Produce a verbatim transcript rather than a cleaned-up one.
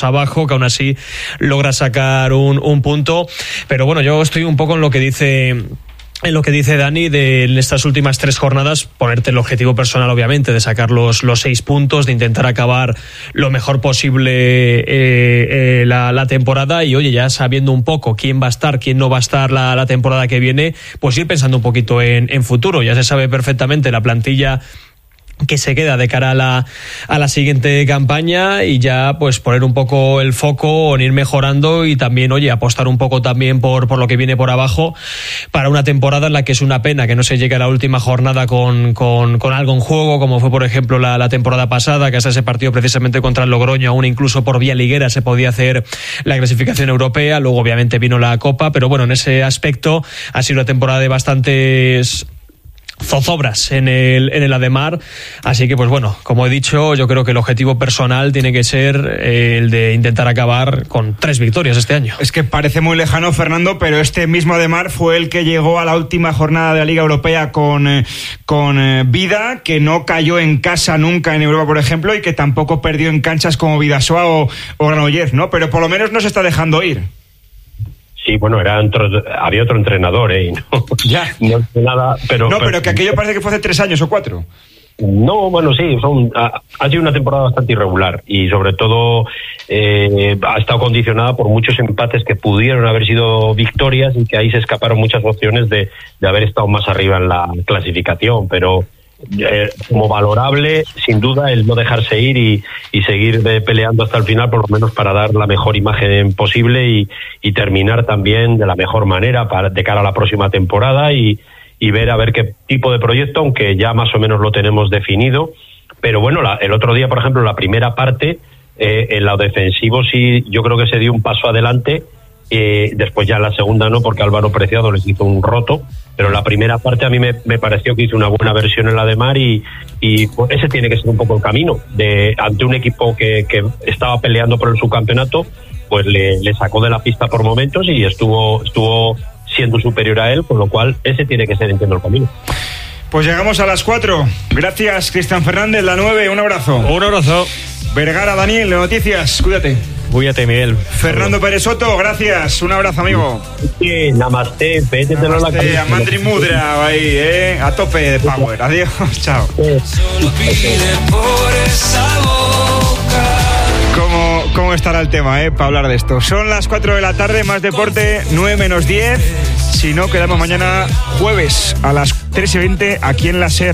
abajo, que aún así logra sacar un, un punto. Pero bueno, yo estoy un poco en lo que dice... en lo que dice Dani, de en estas últimas tres jornadas, ponerte el objetivo personal, obviamente, de sacar los, los seis puntos, de intentar acabar lo mejor posible eh, eh, la, la temporada, y oye, ya sabiendo un poco quién va a estar, quién no va a estar la, la temporada que viene, pues ir pensando un poquito en, en futuro. Ya se sabe perfectamente la plantilla que se queda de cara a la, a la siguiente campaña, y ya pues poner un poco el foco en ir mejorando, y también, oye, apostar un poco también por, por lo que viene por abajo para una temporada en la que es una pena que no se llegue a la última jornada con, con, con algo en juego, como fue por ejemplo la, la temporada pasada, que hasta ese partido precisamente contra el Logroño, aún incluso por vía liguera se podía hacer la clasificación europea. Luego obviamente vino la Copa, pero bueno, en ese aspecto ha sido una temporada de bastantes zozobras en el, en el Ademar, así que pues bueno, como he dicho, yo creo que el objetivo personal tiene que ser eh, el de intentar acabar con tres victorias este año. Es que parece muy lejano, Fernando, pero este mismo Ademar fue el que llegó a la última jornada de la Liga Europea con, eh, con eh, vida, que no cayó en casa nunca en Europa, por ejemplo, y que tampoco perdió en canchas como Vidasoa o, o Granollers, ¿no? Pero por lo menos no se está dejando ir. Sí, bueno, era otro, había otro entrenador, ¿eh? No, ya. No sé nada, pero... No, pero, pero que aquello parece que fue hace tres años o cuatro. No, bueno, sí, son, ha, ha sido una temporada bastante irregular, y sobre todo eh, ha estado condicionada por muchos empates que pudieron haber sido victorias, y que ahí se escaparon muchas opciones de, de haber estado más arriba en la clasificación, pero... Eh, como valorable, sin duda, el no dejarse ir y, y seguir de, peleando hasta el final, por lo menos para dar la mejor imagen posible y, y terminar también de la mejor manera para, de cara a la próxima temporada, y, y ver a ver qué tipo de proyecto, aunque ya más o menos lo tenemos definido. Pero bueno, la, el otro día, por ejemplo, la primera parte, eh, en lo defensivo sí, yo creo que se dio un paso adelante. Eh, después ya la segunda no, porque Álvaro Preciado les hizo un roto, pero la primera parte a mí me, me pareció que hizo una buena versión en la de Mar, y, y pues ese tiene que ser un poco el camino de ante un equipo que, que estaba peleando por el subcampeonato, pues le, le sacó de la pista por momentos y estuvo estuvo siendo superior a él, con lo cual ese tiene que ser, entiendo, el camino. Pues llegamos a las cuatro. Gracias, Cristian Fernández, la nueve, un abrazo. Un abrazo. Vergara, Daniel, de Noticias, cuídate. Cuídate, Miguel. Fernando Pérez Soto, gracias, un abrazo, amigo. Sí, namaste, pétetelo la cabeza. A Mandri Mudra, ahí, eh, a tope de power. Adiós, chao. Solo pide por esa boca. ¿Cómo, ¿Cómo estará el tema, eh, para hablar de esto? Son las cuatro de la tarde, más deporte, nueve menos diez. Si no, quedamos mañana jueves a las tres y veinte aquí en la SER.